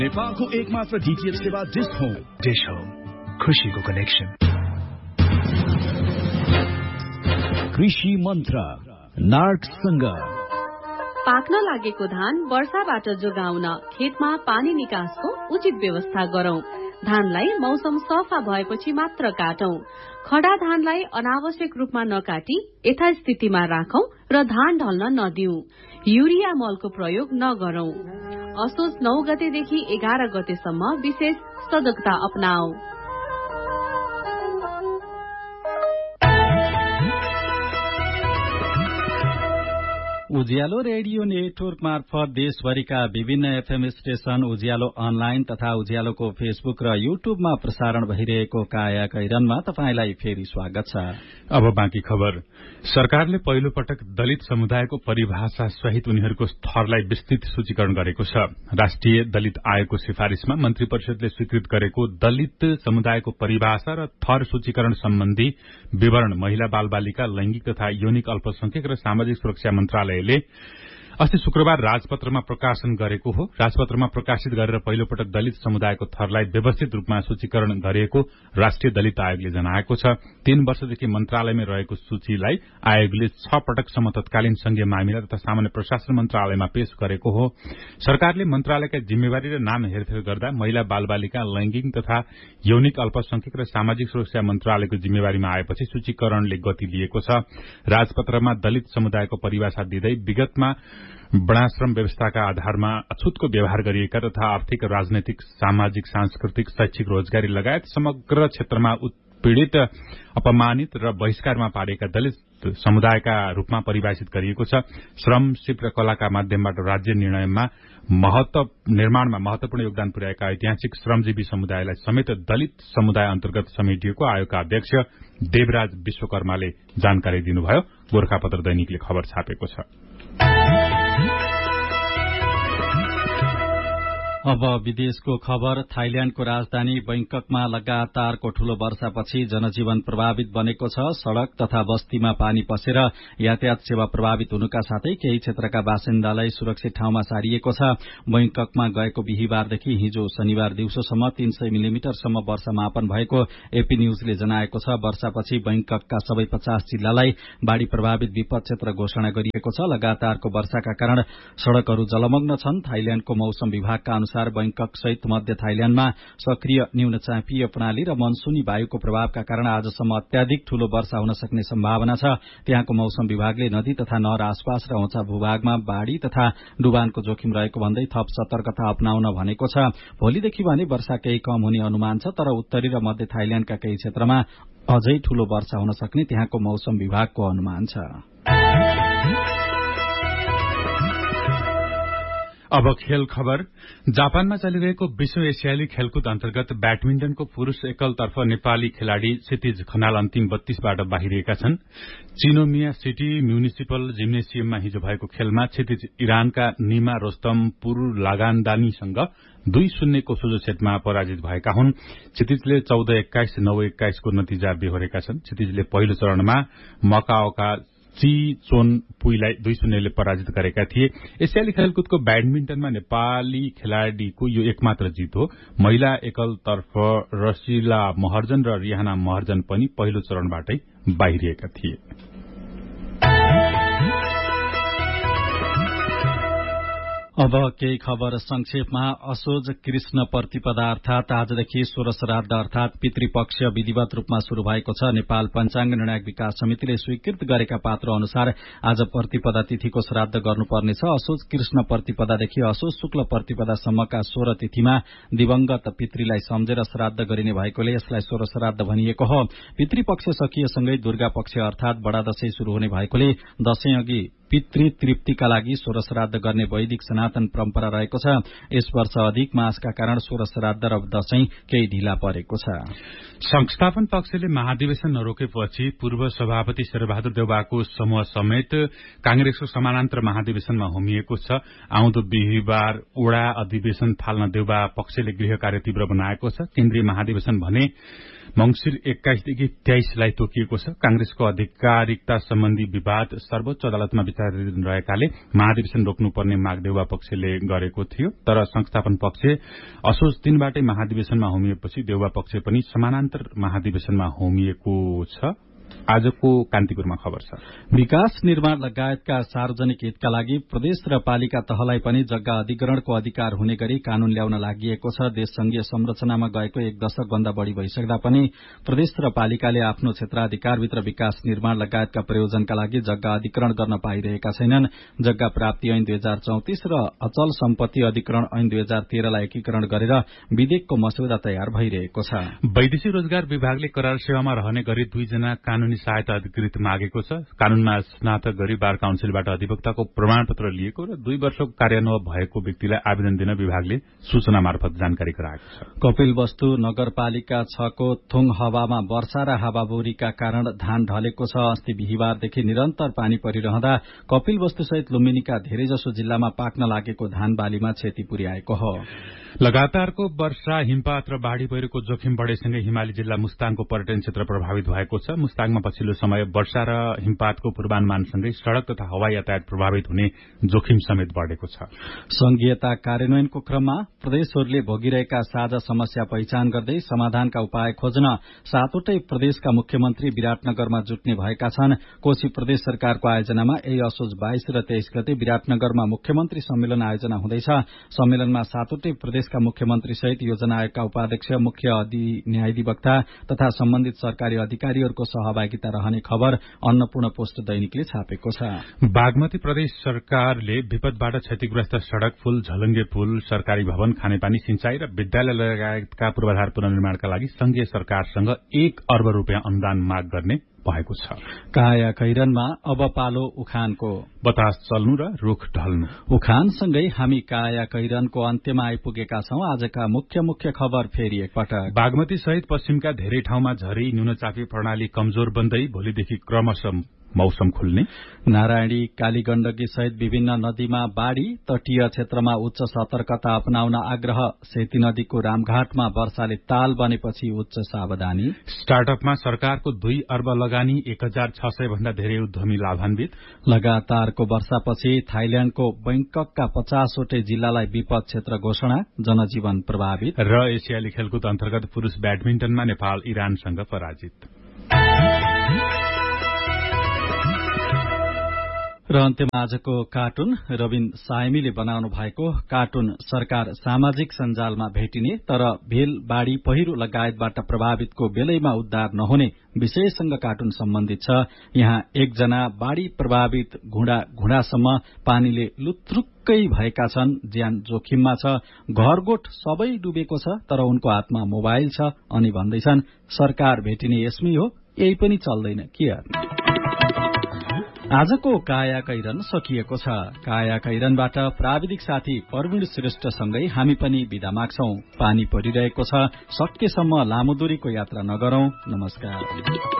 नेपालको एकमात्र डीटीएच सेवा डिश होम खुशीको कनेक्सन। कृषि मन्त्र नार्कसँग पाक्न लागेको धान वर्षाबाट जोगाउन खेतमा पानी निकासको उचित व्यवस्था गरौं। धानलाई मौसम सफा भएपछि मात्र काटौं। खडा धानलाई अनावश्यक रूपमा नकाटी यथास्थितिमा राखौं र धान ढल्न नदिऊ। युरिया मलको प्रयोग नगरौं। असोज 9 गतेदेखि 11 गतेसम्म विशेष सजगता अपनाऊ। उज्यालो रेडियो नेटवर्क मार्फत देशभरिका विभिन्न एफएम स्टेशन, उज्यालो अनलाइन तथा उज्यालोको फेसबुक र युट्युबमा प्रसारण भइरहेको काया कैरनमा तपाईंलाई फेरि स्वागत छ। अब बाँकी खबर। सरकारले पहिलो पटक दलित समुदायको परिभाषा सहित उनीहरूको थरलाई विस्तृत सूचीकरण गरेको छ। राष्ट्रिय दलित आयोगको सिफारिशमा मन्त्री परिषदले स्वीकृत गरेको दलित समुदायको परिभाषा र थर सूचीकरण सम्बन्धी विवरण महिला बालबालिका, लैंगिक तथा यौनिक अल्पसंख्यक र सामाजिक सुरक्षा मन्त्रालयले अस्ति शुक्रबार राजपत्रमा प्रकाशन गरेको हो। राजपत्रमा प्रकाशित गरेर पहिलो पटक दलित समुदायको थरलाई व्यवस्थित रूपमा सूचीकरण गरिएको राष्ट्रिय दलित आयोगले जनाएको छ। 3 वर्षदेखि मन्त्रालयमै रहेको सूचीलाई आयोगले 6 पटकसम्म तत्कालीन संघीय मामिला तथा सामान्य प्रशासन मन्त्रालयमा पेश गरेको हो। सरकारले मन्त्रालयका जिम्मेवारी र नाम हेरफेर गर्दा महिला बालबालिका, लैंगिक तथा यौनिक अल्पसंख्यक र सामाजिक सुरक्षा मन्त्रालयको जिम्मेवारीमा आएपछि सूचीकरणले गति लिएको छ। राजपत्रमा दलित समुदायको परिभाषा दिँदै विगतमा वर्णाश्रम व्यवस्थाका आधारमा अछुतको व्यवहार गरिएका तथा आर्थिक, राजनैतिक, सामाजिक, सांस्कृतिक, शैक्षिक, रोजगारी लगायत समग्र क्षेत्रमा उत्पीड़ित, अपमानित र बहिष्कारमा पारिएका दलित समुदायका रूपमा परिभाषित गरिएको छ। श्रम, सिप र कलाका माध्यमबाट राज्य निर्माणमा महत्वपूर्ण योगदान पुर्याएका ऐतिहासिक श्रमजीवी समुदायलाई समेत दलित समुदाय अन्तर्गत समेटिएको आयोगका अध्यक्ष देवराज विश्वकर्माले जानकारी दिनुभयो। गोर्खापत्र दैनिकले खबर छापेको छ। अब विदेशको खबर। थाइल्याण्डको राजधानी बैंककमा लगातारको ठूलो वर्षापछि जनजीवन प्रभावित बनेको छ। सड़क तथा बस्तीमा पानी पसेर यातायात सेवा प्रभावित हुनुका साथै केही क्षेत्रका बासिन्दालाई सुरक्षित ठाउँमा सारिएको छ। बैंककमा गएको बिहीबारदेखि हिजो शनिबार दिउँसोसम्म 300 मिलिमिटरसम्म वर्षा मापन भएको एपी न्यूजले जनाएको छ। वर्षापछि बैंककका सबै 50 जिल्लालाई बाढ़ी प्रभावित विपद क्षेत्र घोषणा गरिएको छ। लगातारको वर्षाका कारण सड़कहरू जलमग्न छन्। थाइल्याण्डको मौसम विभागका अनुसार बैंकक सहित मध्य थाइल्याण्डमा सक्रिय न्यूनचापीय प्रणाली र मनसूनी वायुको प्रभावका कारण आजसम्म अत्याधिक ठूलो वर्षा हुन सक्ने सम्भावना छ। त्यहाँको मौसम विभागले नदी तथा नहर आसपास र उँचा भूभागमा बाढ़ी तथा डुबानको जोखिम रहेको भन्दै थप सतर्कता अपनाउन भनेको छ। भोलिदेखि भने वर्षा केही कम हुने अनुमान छ, तर उत्तरी र मध्य थाइल्याण्डका केही क्षेत्रमा अझै ठूलो वर्षा हुन सक्ने त्यहाँको मौसम विभागको अनुमान छ। अब खेल खबर। जापानमा चलिरहेको विश्व एसियाली खेलकुद अन्तर्गत ब्याडमिन्टनको पुरूष एकलतर्फ नेपाली खेलाड़ी क्षितिज खनाल अन्तिम 32बाट बाहिरिएका छन्। चिनोमिया सिटी म्युनिसिपल जिम्नेसियममा हिजो भएको खेलमा क्षितिज इरानका निमा रोस्तमपुर लगान्दानीसँग 2-0 को सोझो सेटमा पराजित भएका हुन्। क्षितिजले 14-21, 9-21 को नतिजा बेहोरेका छन्। क्षितिजले पहिलो चरणमा मकाओका ची चोन पुईलाई 2-0 ले पराजित गरेका थिए। एसियाली खेलकुदको ब्याडमिन्टनमा नेपाली खेलाड़ीको यो एकमात्र जित हो। महिला एकलतर्फ रसिला महर्जन र रिहाना महर्जन पनि पहिलो चरणबाटै बाहिरिएका थिए। अब केही खबर संक्षेपमा। असोज कृष्ण प्रतिपदा अर्थात आजदेखि 16 श्राद्ध अर्थात पितृपक्ष विधिवत रूपमा शुरू भएको छ। नेपाल पञ्चाङ्ग निर्णायक विकास समितिले स्वीकृत गरेका पात्र अनुसार आज प्रतिपदा तिथिको श्राद्ध गर्नुपर्नेछ। असोज कृष्ण प्रतिपदादेखि असोज शुक्ल प्रतिपदासम्मका 16 तिथिमा दिवंगत पितृलाई सम्झेर श्राद्ध गरिने भएकोले यसलाई 16 श्राद्ध भनिएको हो। पितृपक्ष सकिएसँगै दुर्गा पक्ष अर्थात बडा दशैं शुरू हुने भएकोले दशैं अघि पितृ तृप्तिका लागि 16 श्राद्ध गर्ने वैदिक सनातन परम्परा रहेको छ। यस वर्ष अधिक मासका कारण 16 श्राद्ध र दशैं केही ढिला परेको छ। संस्थापन पक्षले महाधिवेशन नरोकेपछि पूर्व सभापति शेरबहादुर देउवाको समूह समेत कांग्रेसको समानान्तर महाधिवेशनमा होमिएको छ। आउँदो बिहीबार ओडा अधिवेशन थाल्न देउवा पक्षले गृह कार्य तीव्र बनाएको छ। केन्द्रीय महाधिवेशन भने मंसिर 21 देखि 23 लाई तोकिएको छ। कांग्रेसको आधिकारिकता सम्बन्धी विवाद सर्वोच्च अदालतमा विचार विचाराधीन रहेकाले महाधिवेशन रोक्नुपर्ने माग देउवा पक्षले गरेको थियो। तर संस्थापन पक्ष असोज 3 बाटै महाधिवेशनमा होमिएपछि देउवा पक्ष पनि समानान्तर महाधिवेशनमा होमिएको छ। आजको कान्तिपुरमा खबर छ। विकास निर्माण लगायतका सार्वजनिक हितका लागि प्रदेश र पालिका तहलाई पनि जग्गा अधिग्रहणको अधिकार हुने गरी कानून ल्याउन लागिएको छ। देश संघीय संरचनामा गएको 1 दशकभन्दा बढ़ी भइसक्दा पनि प्रदेश र पालिकाले आफ्नो क्षेत्राधिकारभित्र विकास निर्माण लगायतका प्रयोजनका लागि जग्गा अधिग्रहण गर्न पाइरहेका छैनन्। जग्गा प्राप्ति ऐन 2034 र अचल सम्पत्ति अधिग्रहण ऐन 2013 लाई एकीकरण गरेर विधेयकको मस्यौदा तयार भइरहेको छ। वैदेशिक रोजगार विभागले करार सेवामा रहने गरी 2 जना कानूनी सहायता अधिकृत मागेको छ। कानूनमा स्नातक गरी बार काउन्सिलबाट अधिवक्ताको प्रमाणपत्र लिएको र 2 वर्षको कार्यान्वयन भएको व्यक्तिलाई आवेदन दिन विभागले सूचना मार्फत जानकारी गराएको छ। कपिलवस्तु नगरपालिका 6 को थुङ हवामा वर्षा र हावाहुरीका कारण धान ढलेको छ। अस्ति बिहिबारदेखि निरन्तर पानी परिरहँदा कपिलवस्तु सहित लुम्बिनीका धेरैजसो जिल्लामा पाक्न लागेको धान बालीमा क्षति पुर्याएको हो। लगातारको वर्षा, हिमपात र बाढ़ी पहिरोको जोखिम बढ़ेसँगै हिमाली जिल्ला मुस्ताङको पर्यटन क्षेत्र प्रभावित भएको छ। मुस्ताङमा पछिल्लो समय वर्षा र हिमपातको पूर्वानुमानसँगै सड़क तथा हवाई यातायात प्रभावित हुने जोखिम समेत बढ़ेको छ। संघीयता कार्यान्वयनको क्रममा प्रदेशहरूले भोगिरहेका साझा समस्या पहिचान गर्दै समाधानका उपाय खोज्न 7वटै प्रदेशका मुख्यमन्त्री विराटनगरमा जुट्ने भएका छन्। कोशी प्रदेश सरकारको आयोजनामा यही असोज 22 र 23 गते विराटनगरमा मुख्यमन्त्री सम्मेलन आयोजना हुँदैछ। सम्मेलनमा 7वटै प्रदेशका मुख्यमन्त्री सहित योजना आयोगका उपाध्यक्ष, मुख्य न्यायाधिवक्ता तथा सम्बन्धित सरकारी अधिकारीहरूको सहभागिता रहने खबर अन्नपूर्ण पोस्ट दैनिकले छापेको छ। बागमती प्रदेश सरकारले विपदबाट क्षतिग्रस्त सड़क, पुल, झलुङ्गे पुल, सरकारी भवन, खानेपानी, सिंचाई र विद्यालय लगायतका पूर्वाधार पुनर्निर्माणका लागि संघीय सरकारसँग 1 अर्ब रुपियाँ अनुदान माग गर्ने भएको छ। काया कैरनमा अब पालो उखानको। बतास चल्नु र रुख ढल्नु। उखानसँगै हामी काया कैरनको अन्त्यमा आइपुगेका छौं। आजका मुख्य खबर फेरि एकपटक। बागमती सहित पश्चिमका धेरै ठाउँमा झरी, न्यूनचापी प्रणाली कमजोर बन्दै भोलिदेखि क्रमशः मौसम खुल्ने। नारायणी, कालीगण्डकी सहित विभिन्न नदीमा बाढ़ी, तटीय क्षेत्रमा उच्च सतर्कता अपनाउन आग्रह। सेती नदीको रामघाटमा वर्षाले ताल बनेपछि उच्च सावधानी। स्टार्टअपमा सरकारको 2 अर्ब लगानी, 1600 भन्दा धेरै उद्यमी लाभान्वित। लगातारको वर्षापछि थाइल्याण्डको बैंककका 50वटै जिल्लालाई विपद क्षेत्र घोषणा, जनजीवन प्रभावित। र एसियाली खेलकुद अन्तर्गत पुरूष ब्याडमिन्टनमा नेपाल इरानसँग पराजित। र अन्त्यमा आजको कार्टुन रविन साइमीले बनाउनु भएको कार्टुन सरकार सामाजिक सञ्जालमा भेटिने तर भेल, बाढ़ी, पहिरो लगायतबाट प्रभावितको बेलैमा उद्धार नहुने विषयसँग कार्टुन सम्बन्धित छ। यहाँ एकजना बाढ़ी प्रभावित घुँडासम्म पानीले लुत्रुक्कै भएका छन्। ज्यान जोखिममा छ। घरगोठ सबै डुबेको छ तर उनको हातमा मोबाइल छ अनि भन्दैछन् सरकार भेटिने यसमै हो, यही पनि चल्दैन के। आजको काया कैरन सकिएको छ। काया कैरनबाट प्राविधिक साथी प्रवीण श्रेष्ठसँगै हामी पनि बिदा माग्छौं। पानी परिरहेको छ, सकेसम्म लामो दूरीको यात्रा नगरौं। नमस्कार।